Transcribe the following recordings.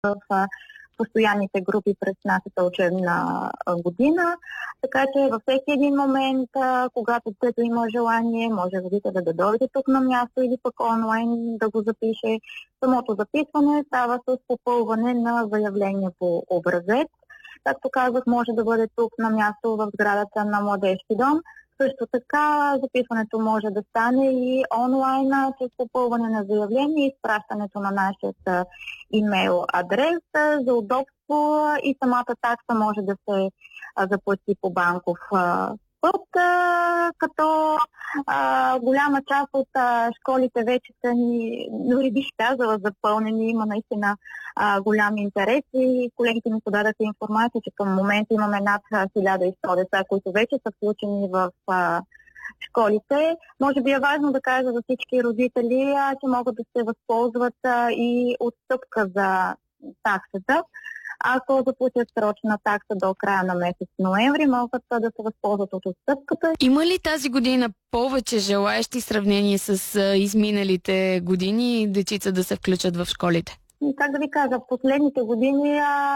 в постоянните групи през нашата учебна година. Така че във всеки един момент, когато детето има желание, може родителя да дойде тук на място или пък онлайн да го запише. Самото записване става с попълване на заявление по образец. Както казах, може да бъде тук на място в сградата на Младежки дом. Също така записването може да стане и онлайн, чрез попълване на заявление и изпращането на нашия имейл адрес. За удобство и самата такса може да се заплати по банков път, като голяма част от школите вече са ни, дори бих казала, запълнени. Има наистина голям интерес и колегите ми подадаха информация, че към момента имаме над 1100 деца, които вече са включени в школите. Може би е важно да кажа за всички родители, че могат да се възползват и отстъпка за таксата. Ако заплатят срочна такса до края на месец ноември, могат да се възползват от отстъпката. Има ли тази година повече желаещи в сравнение с изминалите години дечица да се включат в школите? Как да ви кажа, в последните години,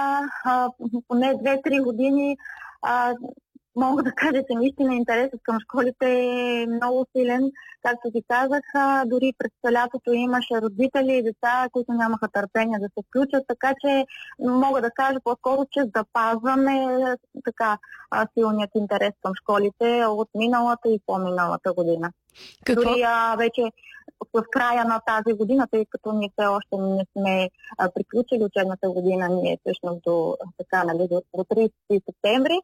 поне 2-3 години, мога да кажа, че наистина интересът към школите е много силен. Както ви казах, дори през лятото имаше родители и деца, които нямаха търпение да се включат, така че мога да кажа по-скоро, че запазваме така силният интерес към школите от миналата и по-миналата година. Какво? Дори вече в края на тази година, тъй като ние все още не сме приключили учебната година, ние всъщност до 30 септември,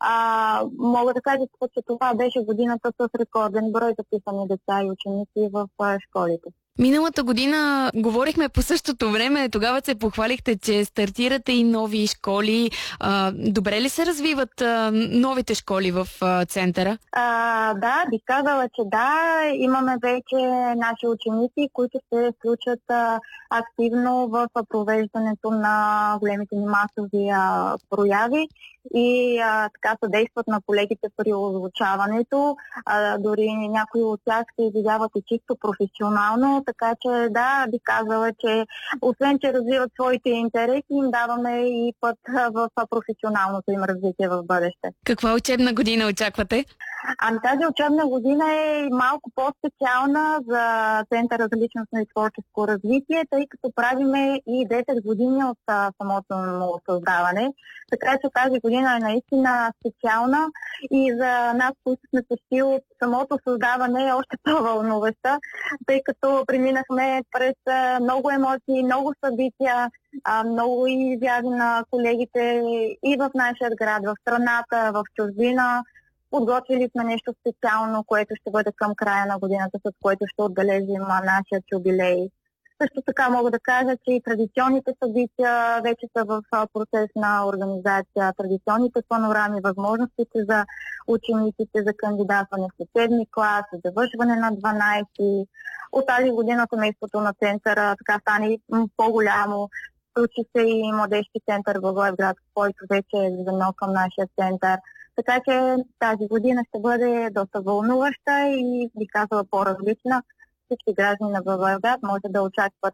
мога да кажа, че това беше годината с рекорден брой записани деца и ученици в школите. Миналата година говорихме по същото време, тогава се похвалихте, че стартирате и нови школи. Добре ли се развиват новите школи в центъра? Да, бих казала, че да. Имаме вече наши ученици, които се включат активно в провеждането на големите ни масови прояви и така съдействат на колегите при озвучаването. Дори някои от тях се изявяват и чисто професионално, така че да, би казала, че освен, че развиват своите интереси, им даваме и път в професионалното им развитие в бъдеще. Каква учебна година очаквате? Тази учебна година е малко по-специална за Центъра за личностно и творческо развитие, тъй като правиме и 10 години от самото му създаване. Така че тази година е наистина специална и за нас, които сме почти от самото създаване, е още по-вълнуваща, тъй като преминахме през много емоции, много събития, много изяви на колегите и в нашия град, в страната, в чужбина. Подготвили сме нещо специално, което ще бъде към края на годината, с което ще отбележим нашия юбилей. Също така мога да кажа, че и традиционните събития вече са в процес на организация. Традиционните панорами, възможностите за учениците за кандидатстване в учебни клас, завършване на 12. От тази година семейството на центъра така стане по-голямо. Включи се и младежки център в Благоевград, който вече е звено към нашия център. Така че тази година ще бъде доста вълнуваща и би казала по-различна. Всички граждани на Благоевград може да очакват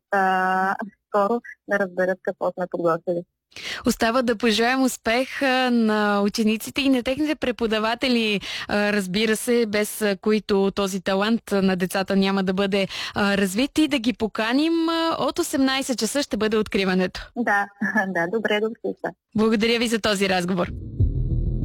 скоро да разберат какво сме подготвили. Остава да пожелаем успех на учениците и на техните преподаватели, разбира се, без които този талант на децата няма да бъде развит, и да ги поканим. От 18 часа ще бъде откриването. Да, добре, до встреча. Благодаря ви за този разговор.